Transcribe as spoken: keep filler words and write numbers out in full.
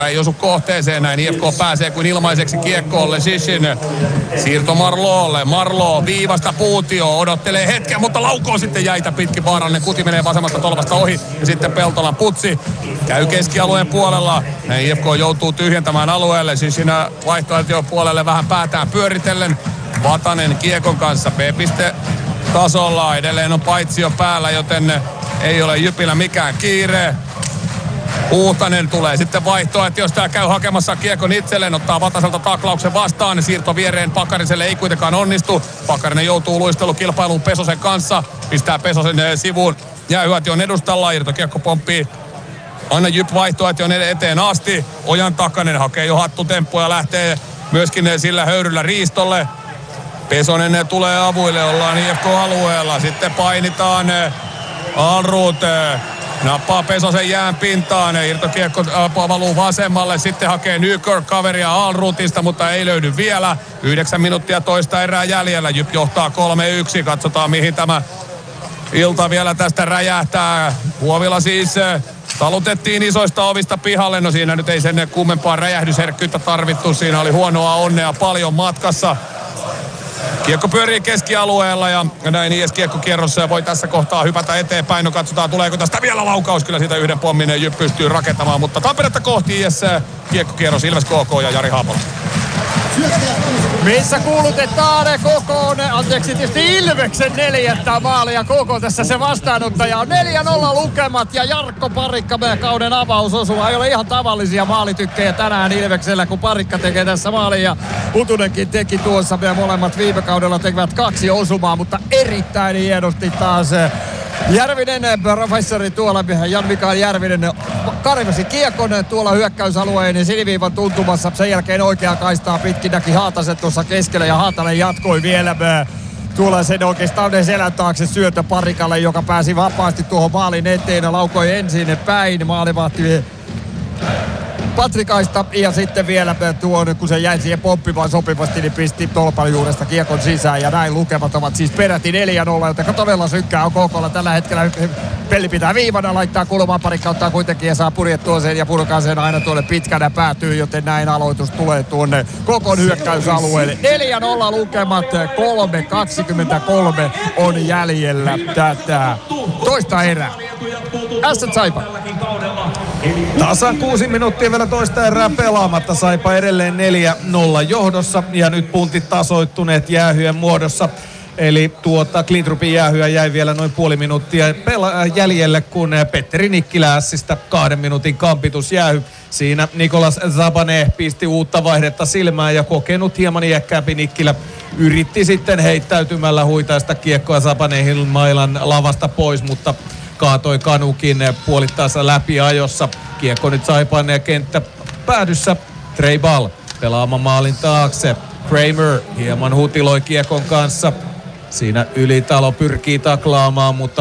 Ei osu kohteeseen näin. I F K pääsee kuin ilmaiseksi kiekkoon. Leshishin siirto Marloolle. Marloo viivasta Puutio. Odottelee hetken, mutta laukoo sitten jäitä pitkin. Vaarallinen kuti menee vasemmasta tolvasta ohi. Ja sitten Peltolan putsi käy keskialueen puolella. Näin I F K joutuu tyhjentämään alueelle. Leshishin vaihtoehtojen puolelle vähän päätään pyöritellen. Vatanen kiekon kanssa B-piste tasolla. Edelleen on paitsio päällä, joten ei ole Jypillä mikään kiire. Huuhtanen tulee sitten vaihtoa, että jos tää käy hakemassa kiekon itselleen, ottaa Vataselta taklauksen vastaan, niin siirto viereen Pakariselle ei kuitenkaan onnistu. Pakarinen joutuu luistelukilpailuun Pesosen kanssa, pistää Pesosen sivuun. Jäähyöti on edustalla, irtokiekko pomppii aina Jyp vaihtoehti on eteen asti. Ojan Takanen hakee jo hattutemppuja ja lähtee myöskin sillä höyryllä riistolle. Pesonen tulee avuille, ollaan I F K-alueella, sitten painitaan Alrut. Nappaa Pesosen jään pintaan, irtokiekko valuu vasemmalle, sitten hakee Nykirk kaveria Alrutista, mutta ei löydy vielä. Yhdeksän minuuttia toista erää jäljellä, Jyp johtaa kolme yksi, katsotaan mihin tämä ilta vielä tästä räjähtää. Huovila siis talutettiin isoista ovista pihalle, no siinä nyt ei sen kummempaa räjähdysherkkyyttä tarvittu, siinä oli huonoa onnea paljon matkassa. Kiekko pyörii keskialueella ja näin I S-kiekkokierrossa voi tässä kohtaa hypätä eteenpäin. No katsotaan, tuleeko tästä vielä laukaus. Kyllä siitä yhden pommin Jyp pystyy rakentamaan, mutta Tamperetta kohti I S-kiekkokierros, Ilves K K ja Jari Haapola. Missä kuulutetaan K K, anteeksi tietysti Ilveksen neljättä maalia. K K tässä se vastaanottaja on neljä nolla lukemat ja Jarkko Parikka kauden avausosuma. Ei ole ihan tavallisia maalitykkejä tänään Ilveksellä, kun Parikka tekee tässä maalin ja Utunenkin teki tuossa. Me molemmat viime kaudella tekevät kaksi osumaa, mutta erittäin hienosti taas Järvinen, professori tuolla, Jan-Mikael Järvinen karvasi kiekon tuolla hyökkäysalueen ja siniviivan tuntumassa. Sen jälkeen oikea kaistaa pitkin näki Haatasen tuossa keskellä ja Haatanen jatkoi vielä tuolla sen oikeastaan selän taakse syötö Parikalle, joka pääsi vapaasti tuohon maalin eteen ja laukoi ensin päin. Maalivahti Patrikaista ja sitten vielä tuon, kun se jäi siihen pomppimaan sopivasti, niin pisti tolpan juuresta kiekon sisään ja näin lukemat ovat siis peräti neljä nolla, joten todella synkkää on K K:lla tällä hetkellä. Peli pitää viivana, laittaa kulmaan, Parikka ottaa kuitenkin ja saa purjettua sen ja purkaa sen aina tuolle pitkänä päätyy, joten näin aloitus tulee tuonne Kokon hyökkäysalueelle. neljä nolla lukemat, kolme kaksikymmentäkolme on jäljellä tätä toista erää. Ässät Saipa. Tasan kuusi minuuttia vielä toista erää pelaamatta. Saipa edelleen neljä nolla johdossa ja nyt puntit tasoittuneet jäähyjen muodossa. Eli tuota Cleantroopin jäähyä jäi vielä noin puoli minuuttia pela- jäljelle, kun Petteri Nikkilä Ässistä kahden minuutin kampitusjäähy. Siinä Nikolas Zabane pisti uutta vaihdetta silmään ja kokenut hieman iäkkäämpi Nikkilä yritti sitten heittäytymällä huitaista kiekkoa Zabanehil mailan lavasta pois, mutta kaatoi kanukin puolittaessa läpi ajossa. Kiekko nyt Saipan kenttä päädyssä. Trey Ball pelaamaan maalin taakse. Kramer hieman hutiloi kiekon kanssa. Siinä Ylitalo pyrkii taklaamaan, mutta